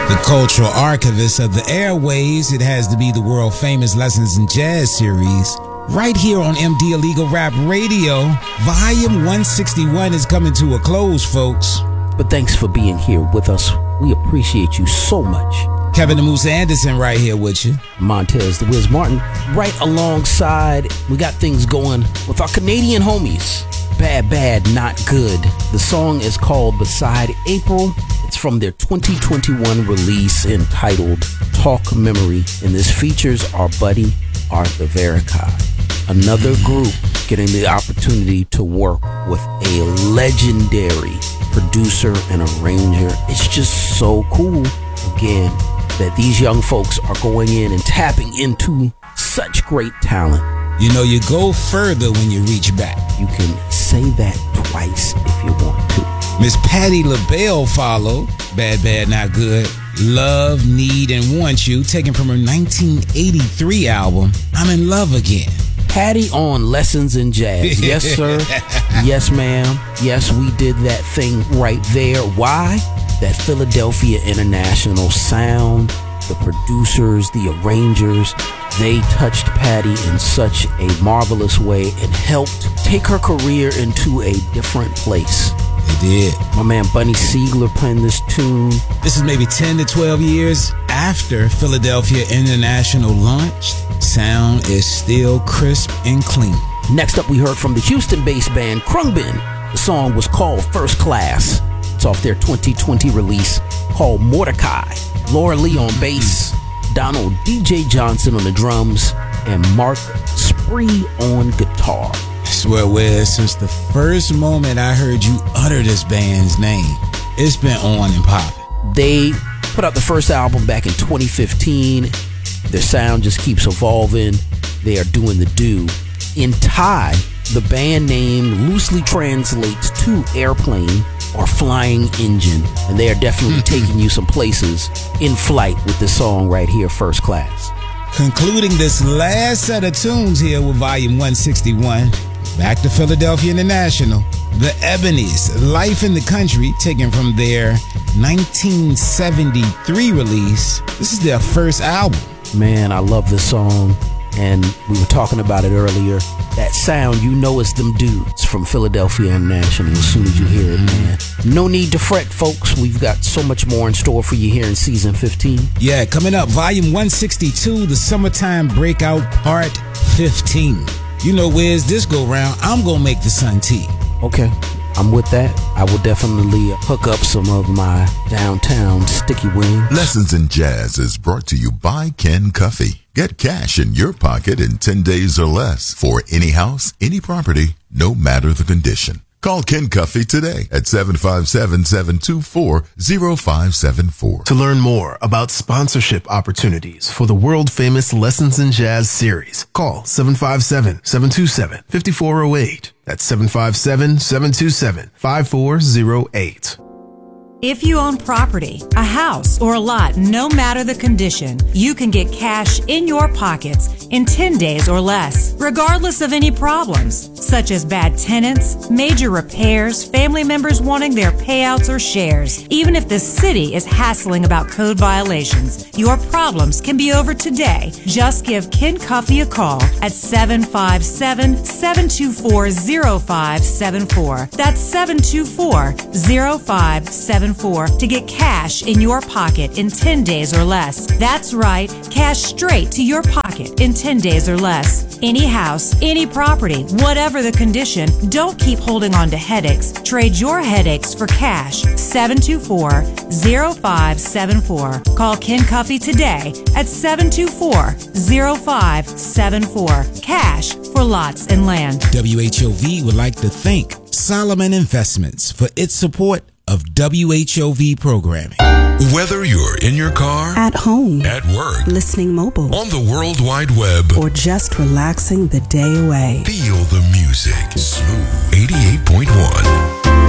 The cultural archivist of the airwaves, it has to be the world famous Lessons in Jazz series. Right here on MD Illegal Rap Radio, Volume 161 is coming to a close, folks. But thanks for being here with us. We appreciate you so much. Kevin the Moose Anderson right here with you. Montez the Wiz Martin right alongside. We got things going with our Canadian homies. Bad, Bad, Not Good. The song is called Beside April. It's from their 2021 release entitled Talk Memory. And this features our buddy Arthur Veracai. Another group getting the opportunity to work with a legendary producer and arranger. It's just so cool, again, that these young folks are going in and tapping into such great talent. You know, you go further when you reach back. You can say that twice if you want to. Miss Patti LaBelle followed Bad, Bad, Not Good. Love, Need, and Want You, taken from her 1983 album, I'm in Love Again. Patti on Lessons in Jazz. Yes, sir. Yes, ma'am. Yes, we did that thing right there. Why? That Philadelphia International sound, the producers, the arrangers, they touched Patti in such a marvelous way and helped take her career into a different place. They did. My man Bunny Siegler penned this tune. This is maybe 10 to 12 years after Philadelphia International launched. Sound is still crisp and clean. Next up, we heard from the Houston-based band Khruangbin. The song was called First Class. It's off their 2020 release called Mordecai. Laura Lee on bass, Donald DJ Johnson on the drums, and Mark Spree on guitar. I swear, Wes, since the first moment I heard you utter this band's name, it's been on and popping. They put out the first album back in 2015. Their sound just keeps evolving. They are doing the do. In Thai, the band name loosely translates to airplane or flying engine, and they are definitely taking you some places in flight with this song right here, First Class. Concluding this last set of tunes here with Volume 161, back to Philadelphia International, the Ebonies, Life in the Country, taken from their 1973 release. This is their first album. Man, I love this song, and we were talking about it earlier. That sound, you know it's them dudes from Philadelphia International as soon as you hear it, man. No need to fret, folks. We've got so much more in store for you here in Season 15. Yeah, coming up, Volume 162, the Summertime Breakout Part 15. You know, Wiz, this go round, I'm gonna make the sun tea. Okay, I'm with that. I will definitely hook up some of my downtown sticky wings. Lessons in Jazz is brought to you by Ken Cuffey. Get cash in your pocket in 10 days or less for any house, any property, no matter the condition. Call Ken Cuffey today at 757-724-0574. To learn more about sponsorship opportunities for the world-famous Lessons in Jazz series, call 757-727-5408. That's 757-727-5408. If you own property, a house, or a lot, no matter the condition, you can get cash in your pockets in 10 days or less, regardless of any problems, such as bad tenants, major repairs, family members wanting their payouts or shares. Even if the city is hassling about code violations, your problems can be over today. Just give Ken Cuffey a call at 757-724-0574. That's 724-0574. To get cash in your pocket in 10 days or less. That's right, cash straight to your pocket in 10 days or less. Any house, any property, whatever the condition, don't keep holding on to headaches. Trade your headaches for cash. 724-0574. Call Ken Cuffey today at 724-0574. Cash for lots and land. WHOV would like to thank Solomon Investments for its support of WHOV programming. Whether you're in your car, at home, at work, listening mobile, on the World Wide Web, or just relaxing the day away, feel the music. Smooth 88.1.